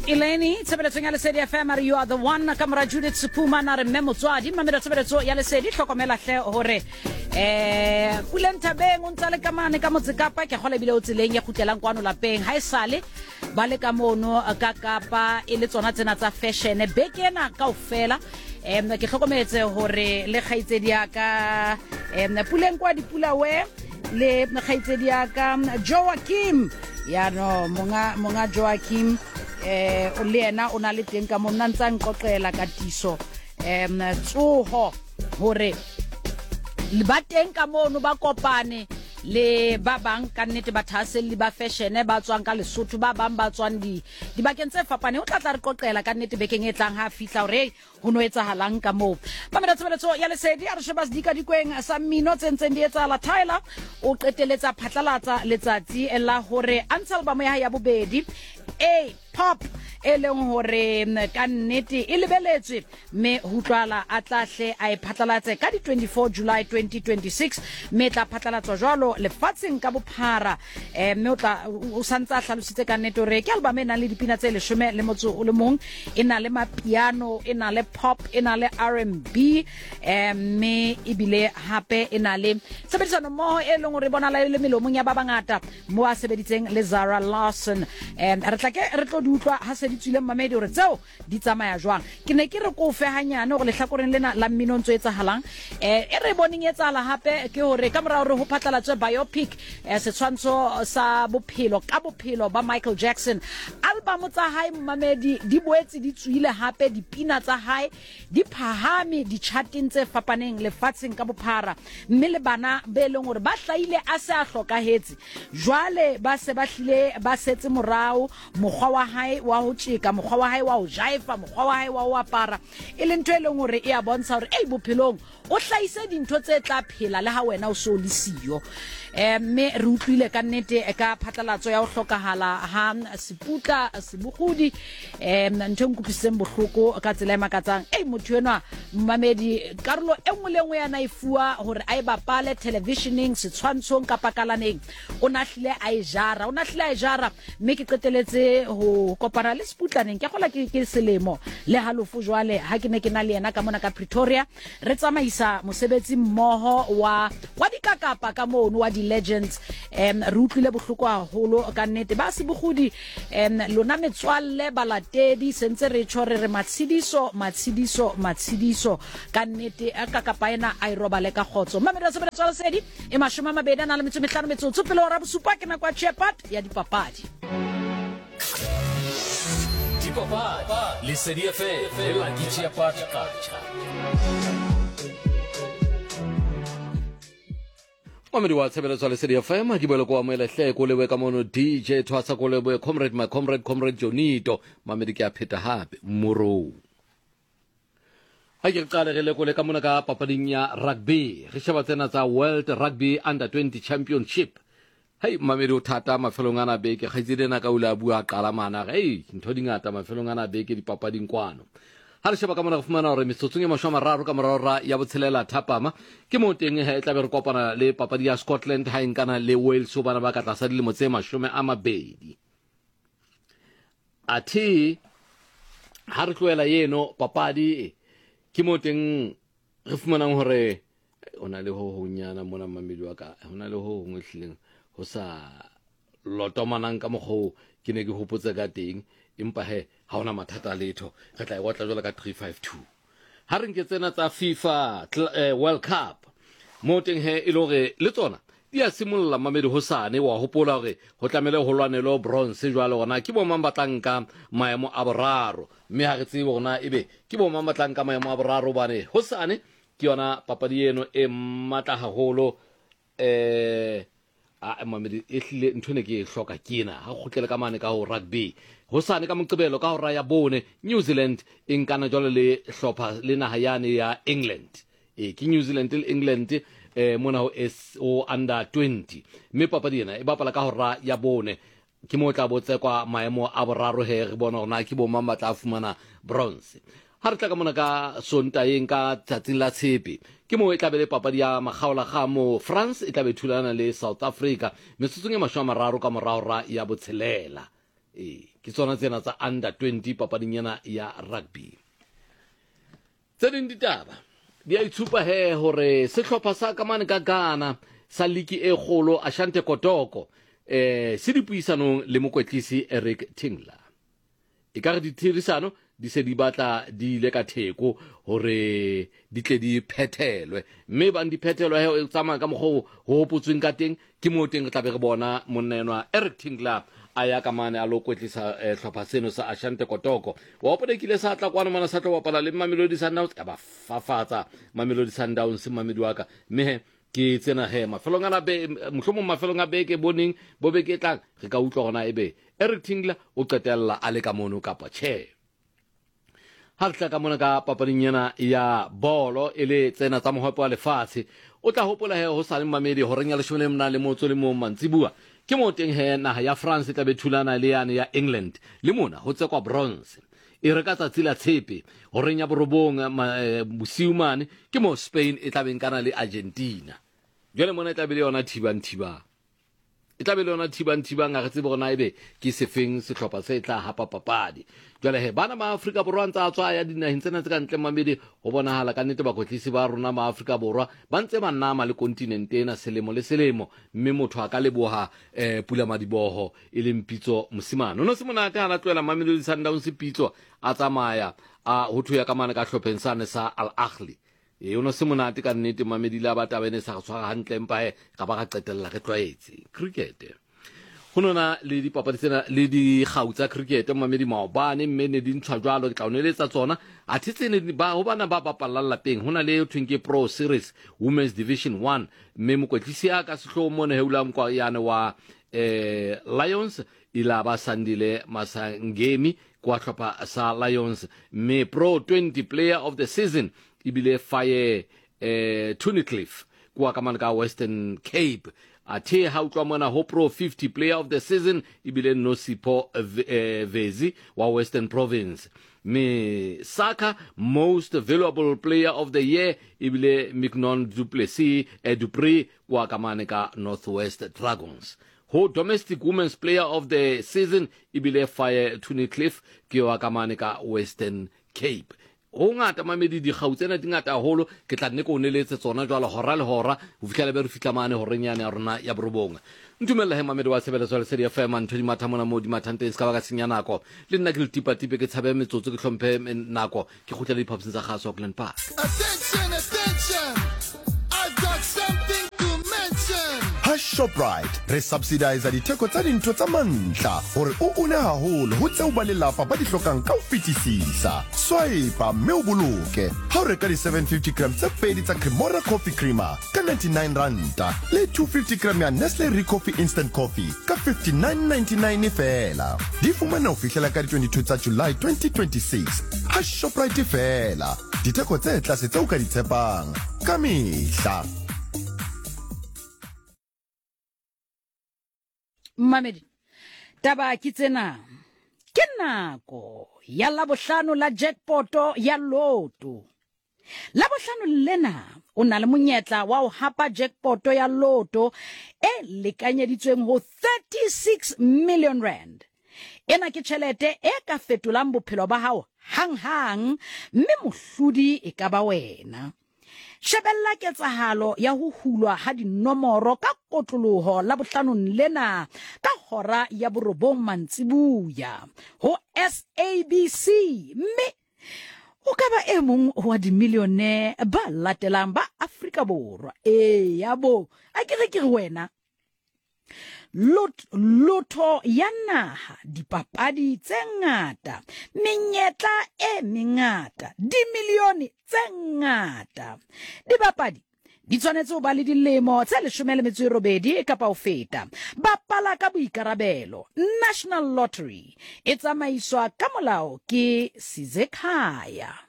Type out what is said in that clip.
Eleni, tshebeletso ya Lesedi FM, you are the one. Kamera Judith Supuma na re Memotswadi, mamela tshebeletso ya Lesedi hlokomela hle hore Pulentabeng o ntse le kamane ka Motsekapa ke gole bile o tseleng ya khutlelang kwano lapeng ha esale ba le ka mono ka Kapa e le tsona tsena tsa fashion bekena kaofela ke hlokometse hore le khaitsedi ya ka Puleng kwa dipula we le khaitsedi ya ka Joaquim ya no monga Joaquim o le ena o na le teng ka mo nna ntsa nqoqela ka tiso tsoho hore le ba teng ka mono ba kopane le ba bang ka nnete ba thaselle ba fashion ba tswang ka Lesotho ba bang ba tswang di bakeng tse fapane o tla re qoqela ka nnete bekeng e tlang ha fihla hore ho no etsahalang ka mo mamela tshebeletso ya Lesedi a re sheba sedika dikweng sa mmino tsentseng di etsahala Tyler o qeteletsa phatlalatsa letsatsi ela hore antsha album ya bobedi a pop eleng hore ka nnete e lebeletswe me hutlwala a tlahle a iphatlalatse ka di 24 July 2026 me tla phatlalatswa jwalo lefatsheng ka bophara me o santsa hlalositse ka nnete hore ke album ena le dipina tse 10 le motso o le mong ena le mapiano ena le pop ena le R&B me ibile hape ena le sebedisano mo e leng hore bona le melomong ya ba bangata mo a sebeditseng le Zara Larson re tla ke re tlo di utlwa ha se di tswile mamedi hore tseo di tsamaya jwang ke ne ke re ko fe hanyane gore le hlakoreng lena la mmino ntso etsahalang e re boning etsahala hape ke hore ka mora hore ho phatlalatswe biopic setshwantsho sa bophelo ka bophelo ba Michael Jackson album tsa hae mamedi di boetse di tswile hape dipina tsa hae di phahame di charting tse fapaneng lefatsheng ka bophara mme le bana be leng hore ba hlaile a se a hlokahetse jwale ba se ba hlile ba setse morao mokgwa wa hae wa ho tsheka mokgwa wa hae wa ho jaifa mokgwa wa hae wa ho apara e le ntwe leng hore e a bontsha hore bophelong o hlaise dintho tse tla phela le ha wena o so le siyo me re utlwile ka nnete ka phatlalatso ya ho hlokahala ha seputla sebugudi ntho nkuphiseng bohloko ka tsela e makatsang motho enwa mmamedi karolo e nngwe le nngwe yana ifua hore a bapale televisioning setshwantshong ka pakalaneng o nahlile a ejara mme ke qeteletse ho kopana le seputlaneng ke gola ke selemo le halofo jwale ha ke ne ke na le yena ka mona ka Pretoria re tsamaisa mosebetsi mmoho wa dikakapa ka mono wa di legends re utlwile bohloko haholo ka nnete ba sebugudi lona metswalle balatedi sentse re tshore re matshidiso ka nnete a kakapa ena a irobale ka khotso mamela sebetsa Lesedi e 25 metsotso pele ora bosupa ke na kwa Chepat ya dipapadi Lesedi FM la Chepat culture. Mamedi wa tshebeletso Lesedi FM di bole kwa moele hle ko lewe ka mono DJ Thwasa ko lewe comrade Jonito mamedi ke a pheta hape moro ha ke qale re le ko le ka mona ka papading ya rugby re sheba tsena tsa World Rugby Under 20 Championship hey mamedi o thata mafelong ana beke khaitsile na ka ula bua qala mana ntho dingata mafelong ana beke di papading kwano ha re sheba ka mona go fumana hore metsotsong e 30 ka morara ya botshelela thapama ke mo teng he tla be re kopana le papadi ya Scotland ha inkana le Wales o bana ba ka tlasa dilemo tse 20 athi ha re tloela yeno papadi ke mo teng re fumana hore ona le ho honyana mona mamedi wa ka ona le ho hongwe hlileng ho sa lotomanang ka mogho ke ne ke hopotse ka teng empa he ha ona mathata letho re tla e jwala ka 352 ha re nke tsena tsa FIFA World Cup mo teng he e lore le tsona di a simolla mamedi ho sane wa hopola hore ho tlamele ho lwanelo bronze jwalo ona ke bo mambatlanka maemo a boraro mme ha re tsebe bona ebe ke bo mambatlanka maemo a boraro bane ho sane ke yona papadi eno e matla haholo mamedi e hlile nthone ke e hloka kena ha khotlele ka mane ka ho rugby ho sane ka moqebelo ka ho raya bone New Zealand inkana jole le hlopha le naha yane ya England ke New Zealand le England mona ho under 20 mme papadi ena e bapala ka ho ra ya bone ke mo tla botse kwa maemo a boraro he re bona hona ke bo mama tla fumana bronze ha re tla ka mona ka Sontaeng ka tsatsing la Tshepe ke mo e tla be le papadi ya makgaola ga mo France e tla be thulana le South Africa metsotsong e 30 ka morao ra ya botshelela ke ke tsona tsena tsa under 20 papading yana ya rugby. Tse ding ditaba di a itshupa hore sehlopha sa kamane ka Ghana sa liki e kgolo Ashanti Kotoko se dipuisanong le mokwetlisi Eric Tingler. E ka re dithirisano di se di batla di ile ka theko hore di tle di phethelwe, mme ba di phethelwa e tsamaya ka mogho ho hopotsweng ka teng ke mo teng tla be re bona monenwa Eric Tingler aya ka mane a lo kwetlisa hlopha seno sa Ashanti Kotoko. Wa opodekile sa tla kwana mana sa tlo bapala le Mamelodi Sundowns ka ba fafatsa Mamelodi Sundowns mamedi wa ka, mme ke tsena mafelong ana be mohlomong mafelong a beke boning bo beke tlang re ka utlwa gona ebe Eric Tingler o qetella a le ka mono kapa tjhe. Ha re tla ka mona ka papading yana ya bolo e le tsena tsa mohope wa lefatshe, o tla hopola ho sa le mamedi ho renya leshome le mona le motso le mo mantsibua ke mo teng naha ya France tla be thulana le yane ya England le mona ho tsekwa bronze e re ka tsatsi la tshepe ho renya borobong bosiu mane ke mo Spain e tla beng kana le Argentina. Jwale mona e tla be le yona thibang ga re tsebe bona ebe ke sefeng sehlopha se tla hapa papadi. Jwale bana ma Afrika Borwa ntse tswa ya dinaheng tsena tse ka ntle mamedi ho bonahala ka nnete bakwetlisi ba rona ma Afrika Borwa ba ntse ba nama le kontinente ena selemo le selemo, mme motho a ka leboha Pula Madiboho e le Mpitso Mosimane. No se monate hana tloela Mamelodi Sundowns Pitso a tsamaya a ho thuya ka mana ka hlopheng sane sa Al Ahly. Ono se monate ka nnete mamedi la ba tabene sa tshwara hantle empa ka ba ga qetella re tlwaetse cricket. Honona le dipapadi tsena le di gautsa cricket mamedi maobane mme ne di ntshwa jwalo ke tlaoneletsa tsona a thitsene ba ho bana ba bapalla lapeng hona le twinke pro series women's division 1 mme mokwetlisi a ka sehloho mona heula mkwa yana wa Lions ila ba Sandile Masangemi kwa hlopha sa Lions, mme pro 20 player of the season ibile Faye Tunnicliffe kwa kamana ka Western Cape. Ate ha utlwa mona ho pro 50 player of the season ibile Nosipo Vezi wa Western Province. Me Saka most valuable player of the year ibile Mignon Duplessis Dupree kwa kamane ka Northwest Dragons. Ho domestic women's player of the season ibile Faye Tunnicliffe ke wa kamane ka Western Cape. Ho ngata mamedi di gautsena di ngata holo ke tla nne ko neletse tsona jwalo hora le hora ho fihlela be re fitla mane ho renyane ya rona ya borobonga. Ntumella he mamedi wa sebele tswale ya FM ntho di mathamona mo di mathanteng ska ba ka senya nako le nna ke le tipa ke tshabe metsotso ke hlompe nako ke khutla le phapseng tsa gaso Auckland Park. Attention, I've got something to mention. Shoprite re subsidize ditheko tsa dintho tsa mantlha hore o une haholo ho tseo ba lelapa ba di hlokang ka ho fetisisa. Swipe mme o boloke ha o reka di 750 grams tse pedi tsa Cremora coffee creamer ka 99 ranta le 250 gram ya Nestle Recoffee instant coffee ka 59.99 fela. Di fumana ho fihlela ka 22 tsa July 2026. Shoprite fela ditheko tse tlase tse o ka di tshepang ka mehla. Mamedi taba ke tsena ke nako ya Labohlano la jackpoto ya loto. Labohlano lena o na le monyetla wa ho hapa jackpoto ya loto e lekanyeditsweng ho 36 million rand. Ena ke tjhelete e ka fetolang bophelo ba hao hang mme mohlodi e ka ba wena. Shebella ketsahalo ya ho hulwa ha dinomoro ka kotloloho Labahlanong lena ka hora ya borobong mantsibuya ho SABC, mme o ka ba e mong wa dimilione ba latelang ba Afrika Borwa. Yabo a ke wena lotho ya naha, dipapadi tse ngata, menyetla e mengata, dimilione tse ngata. Dipapadi di tshwanetse ho ba le dilemo tse 18 kapa ho feta. Bapala ka boikarabelo. National Lottery e tsamaiswa ka molao ke Sizekhaya.